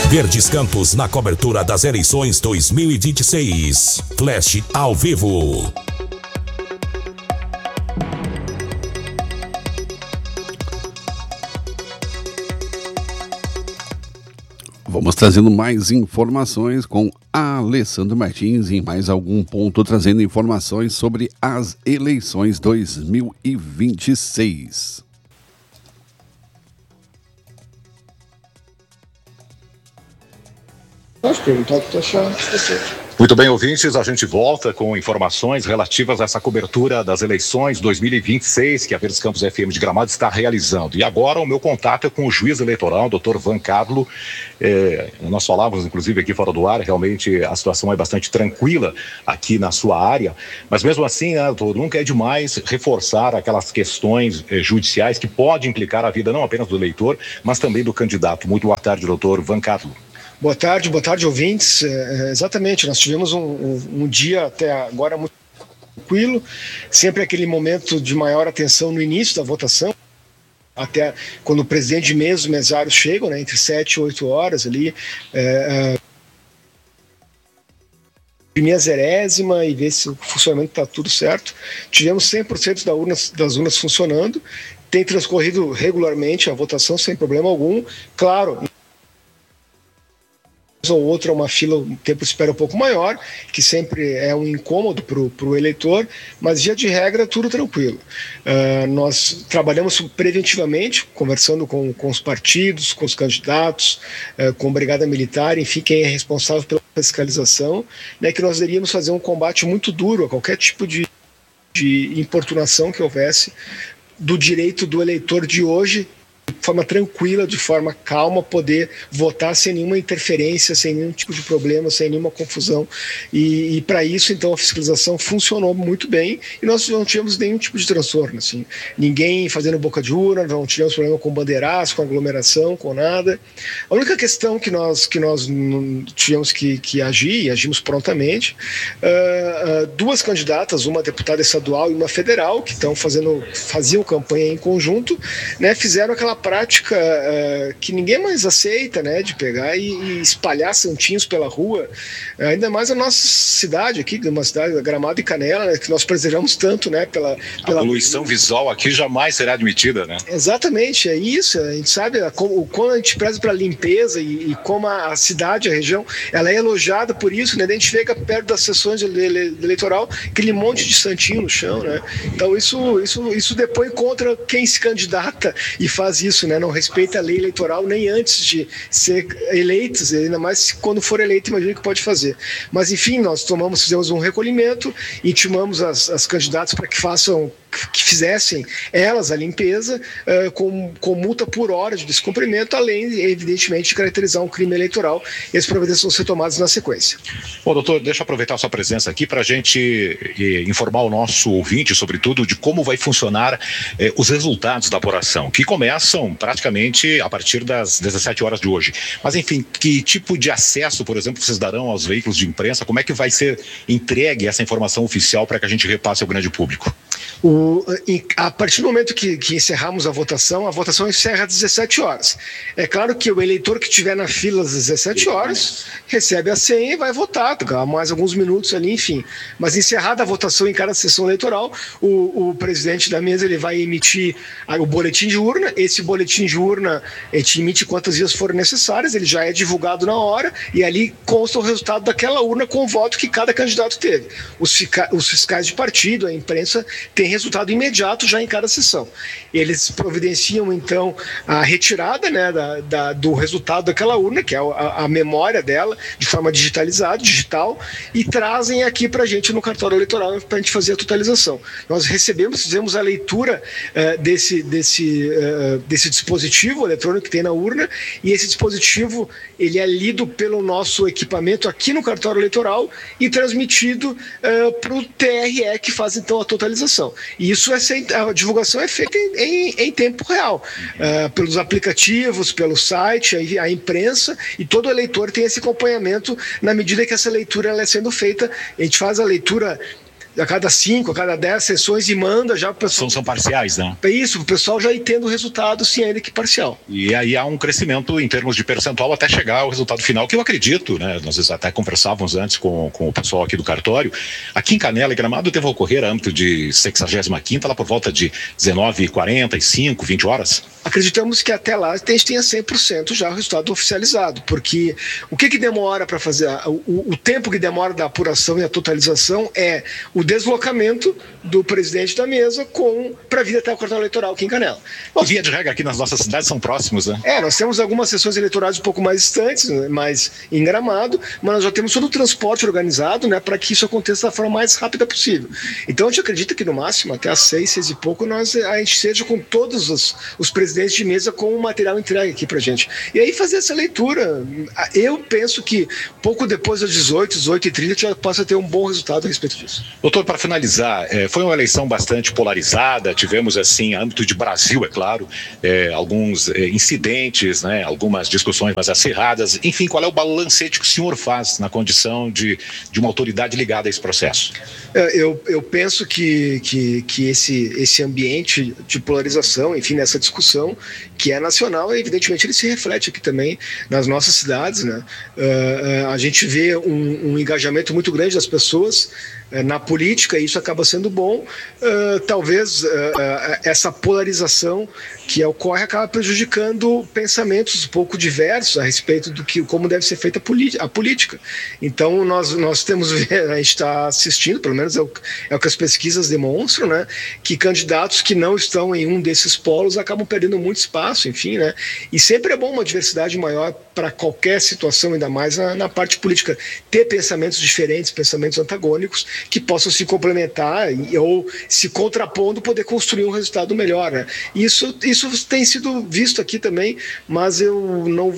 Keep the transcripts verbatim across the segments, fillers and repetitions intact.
Verdes Campos na cobertura das eleições dois mil e vinte e seis. Flash ao vivo. Vamos trazendo mais informações com Alessandro Martins em mais algum ponto, trazendo informações sobre as eleições dois mil e vinte e seis. Pode perguntar o que tu achar. Muito bem, ouvintes, a gente volta com informações relativas a essa cobertura das eleições dois mil e vinte e seis que a Verdes Campos F M de Gramado está realizando. E agora o meu contato é com o juiz eleitoral, doutor Van Cadlo. É, nós falávamos, inclusive, aqui fora do ar, realmente a situação é bastante tranquila aqui na sua área, mas mesmo assim, né, doutor, nunca é demais reforçar aquelas questões eh, judiciais que podem implicar a vida não apenas do eleitor, mas também do candidato. Muito boa tarde, doutor Van Cadlo. Boa tarde, boa tarde, ouvintes. É, exatamente, nós tivemos um, um, um dia até agora muito tranquilo, sempre aquele momento de maior atenção no início da votação, até quando o presidente de mesa, os mesários chegam, né, entre sete e oito horas ali, é, é, imprimir a zerésima e ver se o funcionamento está tudo certo. Tivemos cem por cento da urna, das urnas funcionando, tem transcorrido regularmente a votação sem problema algum, claro, ou outra uma fila, um tempo de espera um pouco maior, que sempre é um incômodo para o eleitor, mas via de regra tudo tranquilo. Uh, nós trabalhamos preventivamente, conversando com, com os partidos, com os candidatos, uh, com a Brigada Militar, enfim, quem é responsável pela fiscalização, né, que nós iríamos fazer um combate muito duro a qualquer tipo de, de importunação que houvesse do direito do eleitor de hoje, de forma tranquila, de forma calma, poder votar sem nenhuma interferência, sem nenhum tipo de problema, sem nenhuma confusão. E, e para isso, então, a fiscalização funcionou muito bem e nós não tivemos nenhum tipo de transtorno. Assim. Ninguém fazendo boca de urna, não tivemos problema com bandeiraço, com aglomeração, com nada. A única questão que nós, que nós tivemos que, que agir, e agimos prontamente, uh, uh, duas candidatas, uma deputada estadual e uma federal, que estão fazendo, faziam campanha em conjunto, né, fizeram aquela prática uh, que ninguém mais aceita, né, de pegar e, e espalhar santinhos pela rua, uh, ainda mais a nossa cidade aqui, uma cidade, Gramado e Canela, né, que nós preservamos tanto, né, pela, pela... A poluição visual aqui jamais será admitida, né? Exatamente, é isso, a gente sabe o quando a gente preza pela limpeza e, e como a, a cidade, a região, ela é elogiada por isso, né, a gente chega perto das sessões de, de, de eleitoral, aquele monte de santinho no chão, né, então isso, isso, isso depõe contra quem se candidata e faz isso, né? Não respeita a lei eleitoral nem antes de ser eleitos, ainda mais quando for eleito, imagina o que pode fazer. Mas enfim, nós tomamos, fizemos um recolhimento, intimamos as, as candidatas para que façam, que fizessem elas a limpeza uh, com, com multa por hora de descumprimento, além, evidentemente, de caracterizar um crime eleitoral, e as providências vão ser tomadas na sequência. Bom, doutor, deixa eu aproveitar a sua presença aqui para a gente eh, informar o nosso ouvinte, sobretudo, de como vai funcionar eh, os resultados da apuração, que começam praticamente a partir das dezessete horas de hoje. Mas, enfim, que tipo de acesso, por exemplo, vocês darão aos veículos de imprensa? Como é que vai ser entregue essa informação oficial para que a gente repasse ao grande público? O, a partir do momento que, que encerramos a votação, a votação encerra às dezessete horas. É claro que o eleitor que estiver na fila às dezessete horas recebe a senha e vai votar, mais alguns minutos ali, enfim. Mas encerrada a votação em cada sessão eleitoral, o, o presidente da mesa ele vai emitir o boletim de urna. Esse boletim de urna a gente emite quantas dias forem necessárias, ele já é divulgado na hora e ali consta o resultado daquela urna com o voto que cada candidato teve. Os, fica, os fiscais de partido, a imprensa, tem resultado imediato já em cada sessão. Eles providenciam, então, a retirada, né, da, da, do resultado daquela urna, que é a, a memória dela, de forma digitalizada, digital, e trazem aqui para a gente no cartório eleitoral para a gente fazer a totalização. Nós recebemos, fizemos a leitura uh, desse, desse, uh, desse dispositivo eletrônico que tem na urna, e esse dispositivo ele é lido pelo nosso equipamento aqui no cartório eleitoral e transmitido uh, para o T R E, que faz, então, a totalização. E isso é sem, a divulgação é feita em, em, em tempo real, uh, pelos aplicativos, pelo site, a, a imprensa, e todo eleitor tem esse acompanhamento na medida que essa leitura ela é sendo feita. A gente faz a leitura a cada cinco, a cada dez sessões e manda já para o pessoal. São, são parciais, né? É isso, o pessoal já ir tendo o resultado, sim, ainda que parcial. E aí há um crescimento em termos de percentual até chegar ao resultado final, que eu acredito, né? Nós até conversávamos antes com, com o pessoal aqui do cartório. Aqui em Canela e Gramado deve ocorrer a âmbito de sexagésima quinta, lá por volta de dezenove e quarenta e cinco, vinte horas. Acreditamos que até lá a gente tenha cem por cento já o resultado oficializado, porque o que, que demora para fazer, o, o tempo que demora da apuração e a totalização é o deslocamento do presidente da mesa para vir até o cartório eleitoral aqui em Canela. Bom, via de regra aqui nas nossas cidades são próximos, né? É, nós temos algumas sessões eleitorais um pouco mais distantes, né, mais em Gramado, mas nós já temos todo o transporte organizado, né, para que isso aconteça da forma mais rápida possível. Então a gente acredita que no máximo até às seis, seis e pouco nós, a gente seja com todos os, os presidentes de mesa com o material entregue aqui pra gente. E aí fazer essa leitura, eu penso que pouco depois das dezoito, dezoito e trinta já possa ter um bom resultado a respeito disso. Doutor, para finalizar, foi uma eleição bastante polarizada, tivemos assim, âmbito de Brasil, é claro, é, alguns é, incidentes, né, algumas discussões mais acirradas, enfim, qual é o balancete que o senhor faz na condição de, de uma autoridade ligada a esse processo? Eu, eu penso que, que, que esse, esse ambiente de polarização, enfim, nessa discussão, que é nacional, evidentemente ele se reflete aqui também nas nossas cidades, né? Uh, uh, a gente vê um, um engajamento muito grande das pessoas uh, na política, e isso acaba sendo bom. Uh, talvez uh, uh, essa polarização que ocorre acaba prejudicando pensamentos um pouco diversos a respeito do que, como deve ser feita a política. Então nós, nós temos, a gente está assistindo, pelo menos é o, é o que as pesquisas demonstram, né, que candidatos que não estão em um desses polos acabam perdendo muito espaço, enfim, né, e sempre é bom uma diversidade maior para qualquer situação, ainda mais na, na parte política, ter pensamentos diferentes, pensamentos antagônicos que possam se complementar e, ou se contrapondo, poder construir um resultado melhor, né. Isso, isso Isso tem sido visto aqui também, mas eu não,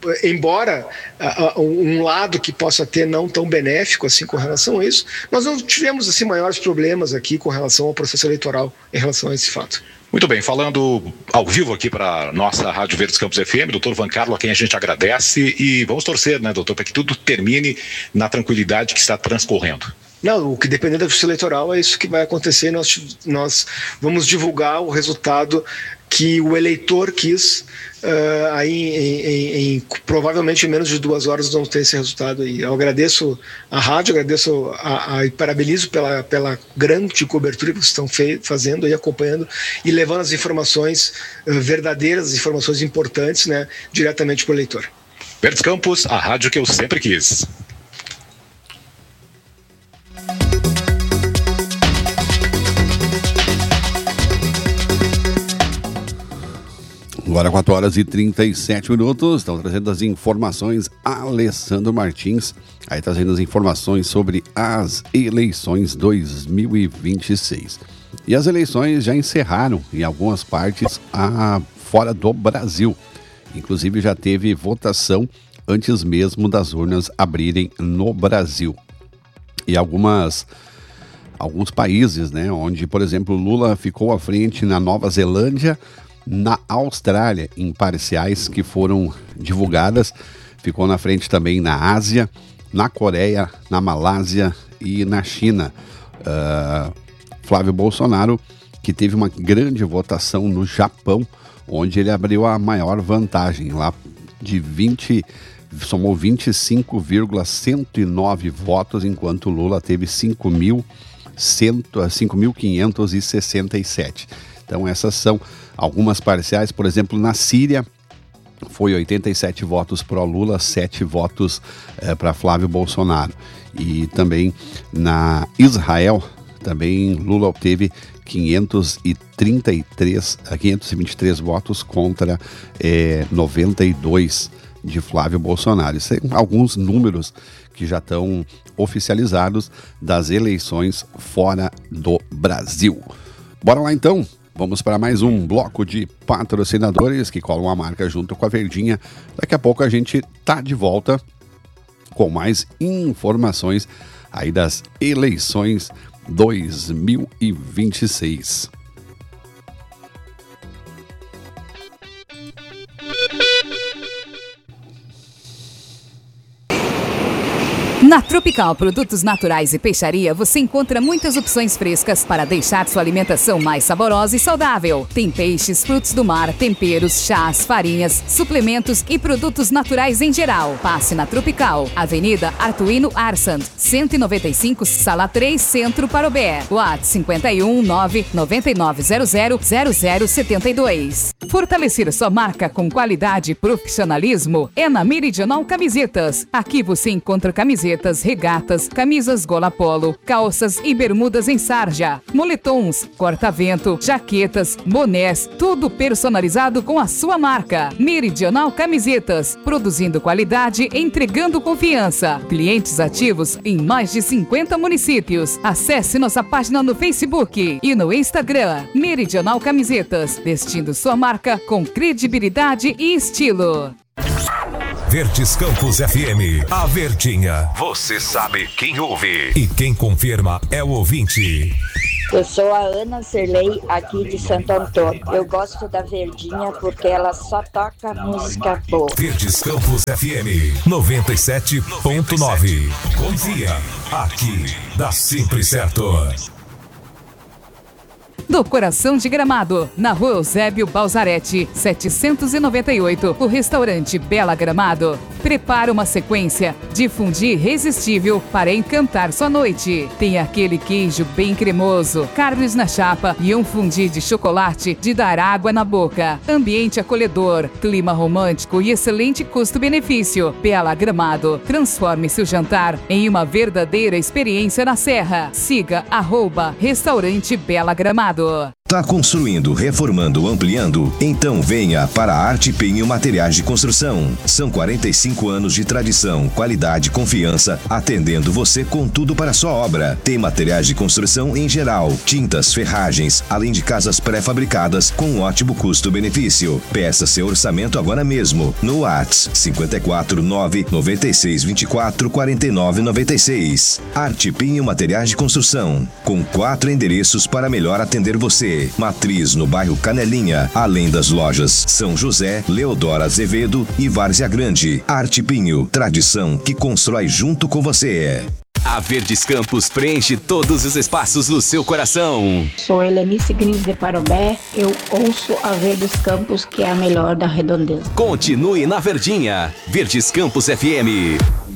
embora uh, um lado que possa ter não tão benéfico assim com relação a isso, nós não tivemos assim maiores problemas aqui com relação ao processo eleitoral em relação a esse fato. Muito bem, falando ao vivo aqui para a nossa Rádio Verdes Campos F M, doutor Van Carlo, a quem a gente agradece, e vamos torcer, né, doutor, para que tudo termine na tranquilidade que está transcorrendo. Não, o que depender da justiça eleitoral é isso que vai acontecer. Nós, nós vamos divulgar o resultado que o eleitor quis, uh, aí em, em, em, provavelmente em menos de duas horas vamos ter esse resultado aí. Eu agradeço a rádio, agradeço a, a, e parabenizo pela, pela grande cobertura que vocês estão fe, fazendo e acompanhando e levando as informações uh, verdadeiras, as informações importantes, né, diretamente para o eleitor. Verdes Campos, a rádio que eu sempre quis. Agora quatro horas e trinta e sete minutos, estão trazendo as informações Alessandro Martins, aí trazendo as informações sobre as eleições dois mil e vinte e seis. E as eleições já encerraram em algumas partes a, fora do Brasil, inclusive já teve votação antes mesmo das urnas abrirem no Brasil. E algumas... alguns países, né, onde, por exemplo, Lula ficou à frente na Nova Zelândia, na Austrália, em parciais que foram divulgadas, ficou na frente também na Ásia, na Coreia, na Malásia e na China. Uh, Flávio Bolsonaro, que teve uma grande votação no Japão, onde ele abriu a maior vantagem, lá de vinte, somou vinte e cinco vírgula cento e nove votos, enquanto Lula teve cinco mil quinhentos e sessenta e sete. Então essas são algumas parciais. Por exemplo, na Síria foi oitenta e sete votos pró-Lula, sete votos é, para Flávio Bolsonaro. E também na Israel, também Lula obteve quinhentos e trinta e três, quinhentos e vinte e três votos contra é, noventa e dois de Flávio Bolsonaro. Isso são alguns números que já estão oficializados das eleições fora do Brasil. Bora lá então? Vamos para mais um bloco de patrocinadores que colam a marca junto com a Verdinha. Daqui a pouco a gente tá de volta com mais informações aí das eleições dois mil e vinte e seis. Na Tropical Produtos Naturais e Peixaria, você encontra muitas opções frescas para deixar sua alimentação mais saborosa e saudável. Tem peixes, frutos do mar, temperos, chás, farinhas, suplementos e produtos naturais em geral. Passe na Tropical, Avenida Artuino Arsand, cento e noventa e cinco, Sala três, Centro, Parobé. WhatsApp cinco um nove nove nove zero zero zero zero sete dois. Fortalecer sua marca com qualidade e profissionalismo é na Meridional Camisetas. Aqui você encontra camisetas, regatas, camisas gola polo, calças e bermudas em sarja, moletons, corta-vento, jaquetas, bonés, tudo personalizado com a sua marca. Meridional Camisetas, produzindo qualidade, entregando confiança. Clientes ativos em mais de cinquenta municípios. Acesse nossa página no Facebook e no Instagram. Meridional Camisetas, vestindo sua marca com credibilidade e estilo. Verdes Campos F M, a Verdinha. Você sabe quem ouve e quem confirma é o ouvinte. Eu sou a Ana Serlei, aqui de Santo Antônio. Eu gosto da Verdinha porque ela só toca música boa. Verdes Campos F M noventa e sete ponto nove. Confia, aqui dá sempre certo. Do coração de Gramado, na Rua Eusébio Balzarete, setecentos e noventa e oito, o restaurante Bela Gramado prepara uma sequência de fundi irresistível para encantar sua noite. Tem aquele queijo bem cremoso, carnes na chapa e um fundi de chocolate de dar água na boca. Ambiente acolhedor, clima romântico e excelente custo-benefício. Bela Gramado, transforme seu jantar em uma verdadeira experiência na Serra. Siga arroba Restaurante Bela Gramado. Tá construindo, reformando, ampliando? Então venha para a Arte Pinho Materiais de Construção. São quarenta e cinco anos de tradição, qualidade, confiança, atendendo você com tudo para a sua obra. Tem materiais de construção em geral, tintas, ferragens, além de casas pré-fabricadas com um ótimo custo-benefício. Peça seu orçamento agora mesmo no WhatsApp cinco quatro nove nove seis dois quatro quatro nove nove seis. Arte Pinho Materiais de Construção, com quatro endereços para melhor atender você. Matriz no bairro Canelinha, além das lojas São José, Leodora Azevedo e Várzea Grande. Arte Pinho, tradição que constrói junto com você. A Verdes Campos preenche todos os espaços do seu coração. Sou Helenice Grins de Parobé, eu ouço a Verdes Campos, que é a melhor da Redondeza. Continue na Verdinha. Verdes Campos F M.